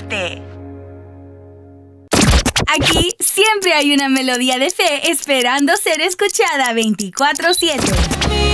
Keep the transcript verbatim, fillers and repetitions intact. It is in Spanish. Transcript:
siete. Aquí siempre hay una melodía de fe esperando ser escuchada veinticuatro siete.